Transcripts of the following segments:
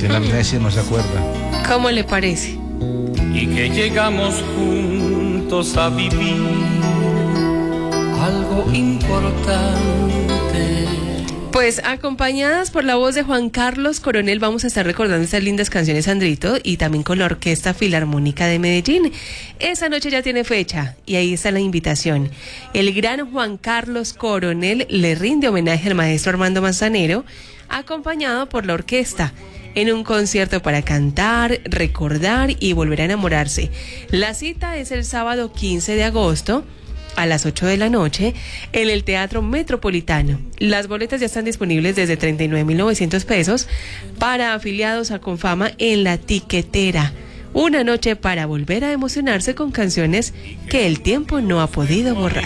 Tiene amnesia, no se acuerda. ¿Cómo le parece? Y que llegamos juntos a vivir algo importante. Pues acompañadas por la voz de Juan Carlos Coronel vamos a estar recordando estas lindas canciones, Sandrito, y también con la Orquesta Filarmónica de Medellín. Esa noche ya tiene fecha y ahí está la invitación. El gran Juan Carlos Coronel le rinde homenaje al maestro Armando Manzanero, acompañado por la orquesta, en un concierto para cantar, recordar y volver a enamorarse. La cita es el sábado 15 de agosto a las 8 de la noche en el Teatro Metropolitano. Las boletas ya están disponibles desde 39.900 pesos para afiliados a Confama en la tiquetera. Una noche para volver a emocionarse con canciones que el tiempo no ha podido borrar.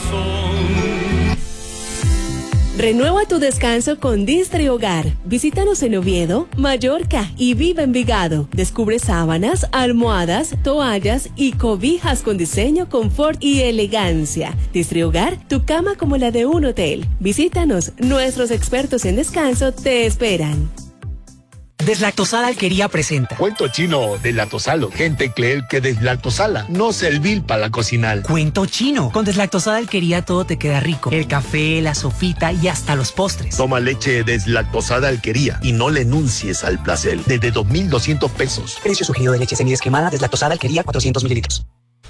Renueva tu descanso con Distre Hogar. Visítanos en Oviedo, Mallorca y Viva Envigado. Descubre sábanas, almohadas, toallas y cobijas con diseño, confort y elegancia. Distre Hogar, tu cama como la de un hotel. Visítanos, nuestros expertos en descanso te esperan. Deslactosada Alquería presenta Cuento chino deslactosalo. Gente cree que deslactosala no servir para la cocinar. Cuento chino. Con Deslactosada Alquería todo te queda rico. El café, la sofita y hasta los postres. Toma leche deslactosada Alquería y no le enuncies al placer. Desde 2.200 pesos. Precio sugerido de leche semidescremada Deslactosada Alquería 400 mililitros.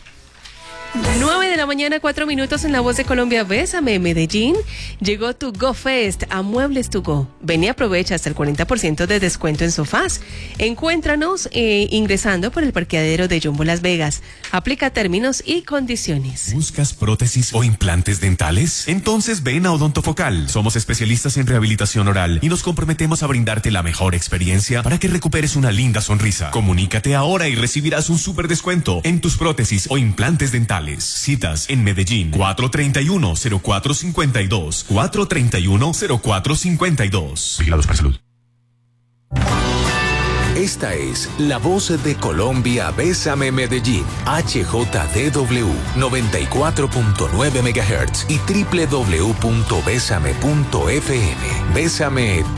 9 de la mañana, 4 minutos en La Voz de Colombia. Bésame, Medellín. Llegó tu Go Fest a Muebles To Go. Ven y aprovecha hasta el 40% de descuento en sofás. Encuéntranos ingresando por el parqueadero de Jumbo Las Vegas. Aplica términos y condiciones. ¿Buscas prótesis o implantes dentales? Entonces ven a Odontofocal. Somos especialistas en rehabilitación oral y nos comprometemos a brindarte la mejor experiencia para que recuperes una linda sonrisa. Comunícate ahora y recibirás un súper descuento en tus prótesis o implantes dentales. Citas en Medellín 431-0452 431-0452. Vigilados para salud. Esta es La Voz de Colombia. Bésame Medellín. HJDW 94.9 MHz y www.besame.fm. Bésame